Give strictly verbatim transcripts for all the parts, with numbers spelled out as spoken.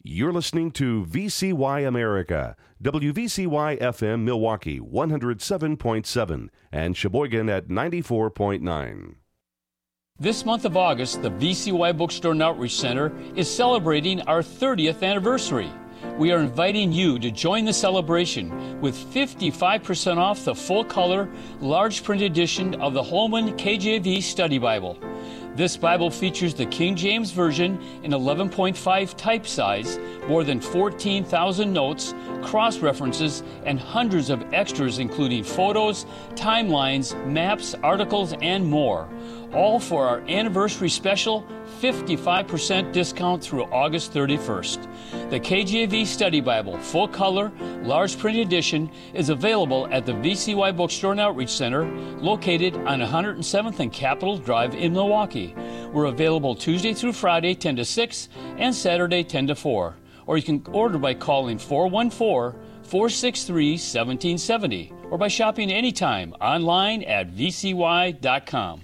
You're listening to V C Y America, W V C Y F M Milwaukee one oh seven point seven and Sheboygan at ninety-four point nine. This month of August, the V C Y Bookstore and Outreach Center is celebrating our thirtieth anniversary. We are inviting you to join the celebration with fifty-five percent off the full-color, large print edition of the Holman K J V Study Bible. This Bible features the King James Version in eleven point five type size, more than fourteen thousand notes, cross-references, and hundreds of extras including photos, timelines, maps, articles, and more. All for our anniversary special, fifty-five percent discount through August thirty-first. The K J V Study Bible, full color, large print edition, is available at the V C Y Bookstore and Outreach Center, located on one hundred seventh and Capitol Drive in Milwaukee. We're available Tuesday through Friday, ten to six, and Saturday, ten to four. Or you can order by calling four one four, four six three, one seven seven zero, or by shopping anytime online at v c y dot com.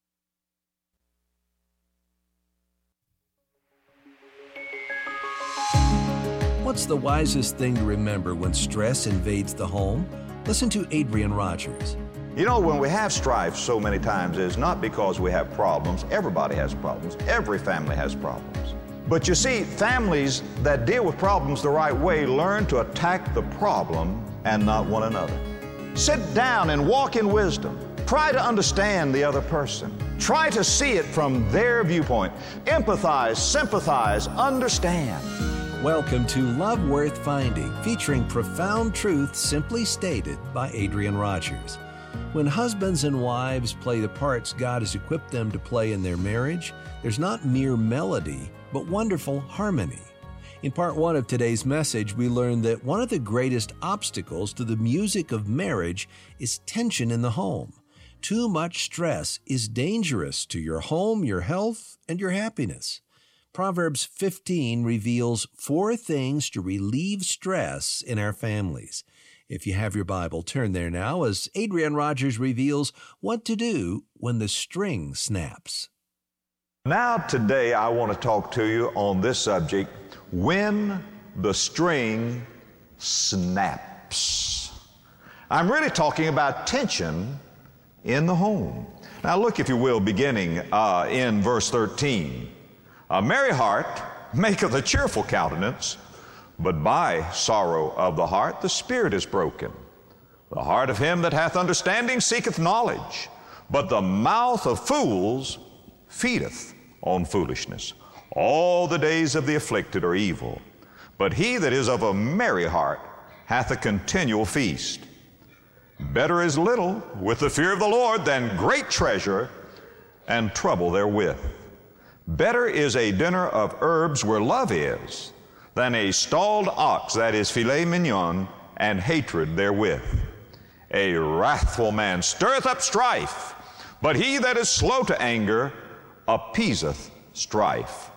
What's the wisest thing to remember when stress invades the home? Listen to Adrian Rogers. You know, when we have strife so many times, it's not because we have problems. Everybody has problems. Every family has problems. But you see, families that deal with problems the right way learn to attack the problem and not one another. Sit down and walk in wisdom. Try to understand the other person. Try to see it from their viewpoint. Empathize, sympathize, understand. Welcome to Love Worth Finding, featuring profound truth simply stated by Adrian Rogers. When husbands and wives play the parts God has equipped them to play in their marriage, there's not mere melody, but wonderful harmony. In part one of today's message, we learned that one of the greatest obstacles to the music of marriage is tension in the home. Too much stress is dangerous to your home, your health, and your happiness. Proverbs fifteen reveals four things to relieve stress in our families. If you have your Bible, turn there now as Adrian Rogers reveals what to do when the string snaps. Now today I want to talk to you on this subject, when the string snaps. I'm really talking about tension in the home. Now look, if you will, beginning uh, in verse thirteen. A merry heart maketh a cheerful countenance, but by sorrow of the heart the spirit is broken. The heart of him that hath understanding seeketh knowledge, but the mouth of fools feedeth on foolishness. All the days of the afflicted are evil, but he that is of a merry heart hath a continual feast. Better is little with the fear of the Lord than great treasure and trouble therewith. Better is a dinner of herbs where love is, than a stalled ox, that is filet mignon, and hatred therewith. A wrathful man stirreth up strife, but he that is slow to anger appeaseth strife.